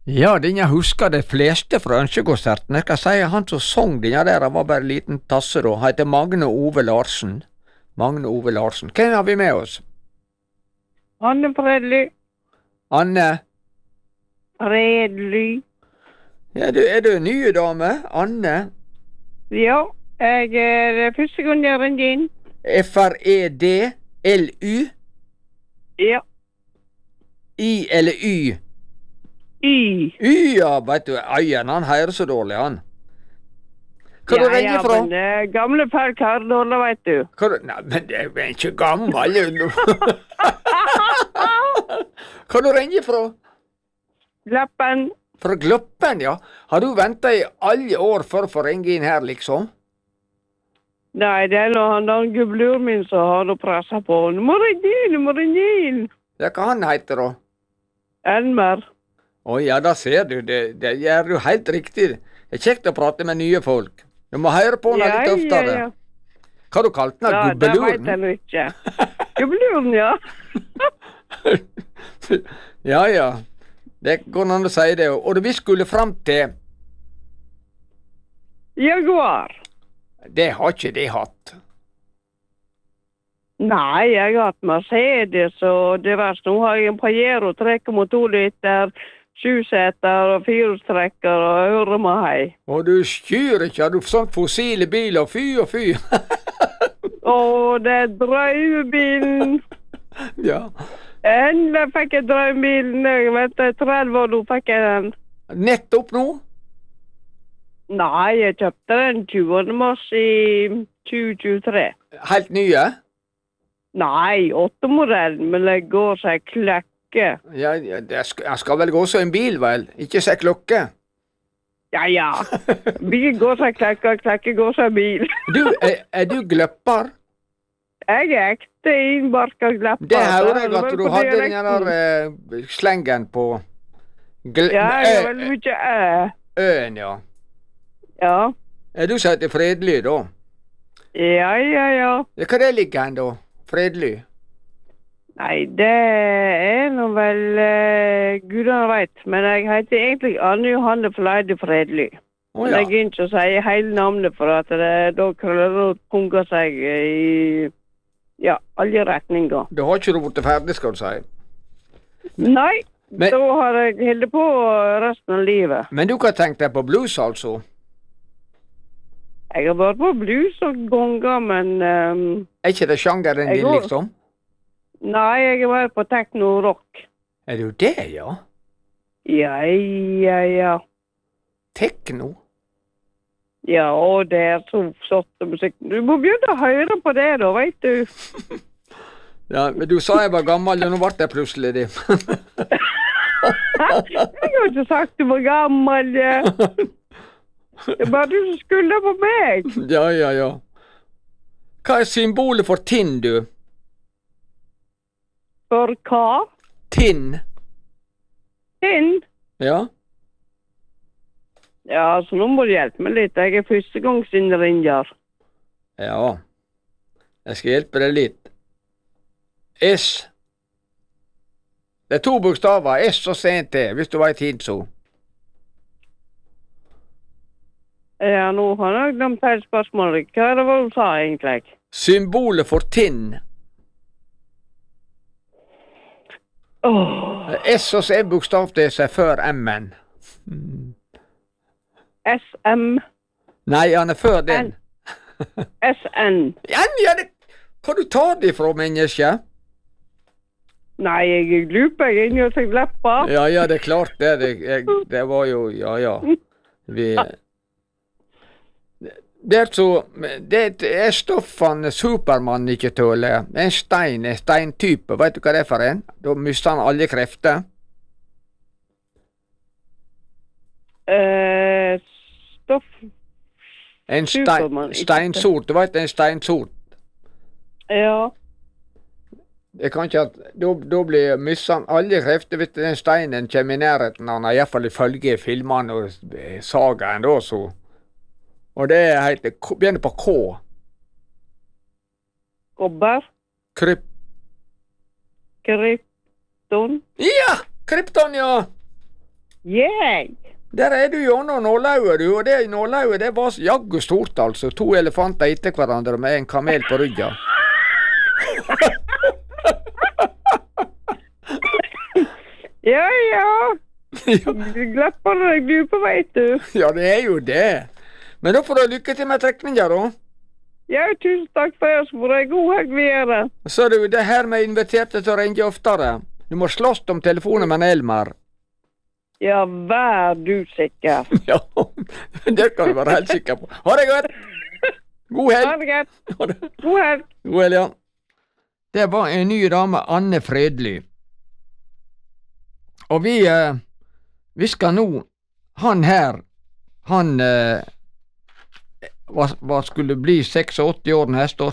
Ja, den jeg husker de fleste fra ønskekonserten. Jeg skal si han som sang den der, han var bare en liten tasse da. Han heter Magne Ove Larsen. Magne Ove Larsen. Hvem har vi med oss? Anne Fredly. Anne? Fredly. Ja, er du nye dame? Anne? Ja, jeg er første gang jeg ringer inn. Fredlu? Ja. I eller Y? Y. Ja, vet du, Øyen, han hører så dårlig, han. Hva du ringer fra? Men gamle folk hører dårlig, vet du. Nei, men det er ikke gammel. Hva du ringer fra? Glappen. Fra Gloppen, ja. Har du ventet i alle år for å få ringe inn her, liksom? Nei, det er noe han den gubluren min som har å presse på. Du må ringe inn. Ja, hva han heter da? Elmer. Ja, da ser du. Det gjør du helt riktig. Det er kjekt å prate med nye folk. Du må høre på henne litt oftere. Ja. Hva du kalte den? Gubbeluren? Det vet jeg ikke. Gubbeluren, ja. Ja. Det går an å si det. Og vi skulle fram til Jaguar. Det har ikke de hatt. Nei, jeg har hatt Mercedes, og det verste. Nå har jeg en Pajero 3,2 liter, 7-seter og 4-strekker og hører meg hei. Og du skyr ikke, har du sånn fossile biler, fy og fy. Det er drømmebilen. Ja. Endelig fikk jeg drømmebilen. Jeg vet, 30 år nå fikk jeg den. Nettopp nå? Nei, jeg kjøpte den 20. mars i 2023. Helt nye? Nei, 8-modellen, men det går seg klokke. Ja, jeg skal vel gå så en bil, vel? Ikke seg klokke. Ja. Bil går seg klokke, og klokke går seg bil. Du, er du gløpper? Jeg er ekte innbarka gløpper. Det hører jeg at du hadde den der slengen på. Ja, jeg er veldig mye Øen, ja. Ja. Er du som heter Fredly, da? Ja. Hva det ligger hen, da? Fredly? Nei, det er nå vel gudene vet, men jeg heter egentlig Anne Johanne Fleide Fredly. Men jeg gir ikke å si hele navnet, for at da krøller det og punger seg i alle retninger. Da har ikke du vært ferdig, skal du si? Nei, da har jeg holdt på resten av livet. Men du har tenkt deg på blues, altså? Jeg har vært på blues og gonger, men er ikke det sjangeren din, liksom? Nei, jeg har vært på techno-rock. Er du det, ja? Ja. Techno? Ja, og det er så flott musikk. Du må begynne å høre på det da, vet du. Ja, men du sa jeg var gammel, og nå ble jeg plutselig det. Jeg har ikke sagt du var gammel. Det er bare du som skylder på meg. Ja. Hva er symbolet for tinn, du? For hva? Tinn. Tinn? Ja. Ja, så nå må du hjelpe meg litt. Jeg er førstegangsinnringer. Ja. Jeg skal hjelpe deg litt. S. Det er 2 bokstaver. S og CNT, hvis du vet hint så. Ja, nå har jeg glemt hele spørsmålet. Hva er det du sa egentlig? Symbolet for tinn. S og C bokstav til seg før M-en. SM. Nei, han er før den. SN. Ja, hva du tar det fra, menneske? Nei, jeg er glup, jeg er inni og seg lepper. Ja, det er klart det. Det var jo, ja. Det er stoffene Supermann ikke tåler. En steintype. Vet du hva det er for en? Da mister han alle krefter. Stoff... En steinsort. Du vet en steinsort? Ja. Jeg kan ikke at da blir misser alle krefter hvis den steinen kommer i nærheten. Han har iallfall ifølge filmene og sagaen da, så. Og det heter, begynner på K. Kobber? Krypton? Ja! Krypton, ja! Jeg? Der er du gjennom nålauget, du, og det nålauget det var jaggu stort, altså. 2 elefanter etter hverandre med en kamel på ryggen. Ja. Glapper deg du på, vet du. Ja, det er jo det. Men da får du lykke til med trekninga, da. Ja, tusen takk for det, så får jeg god helg videre. Så du, det her med inviterte til å ringe oftere. Du må slåss om telefonen med Elmar. Ja, vær du sikker. Ja, det kan du være helt sikker på. Ha det godt! God helg! Ha det godt. God helg. God helg, ja. Det var en ny dame, Anne Fredly. Og vi skal nå, han skulle bli 86 år neste år,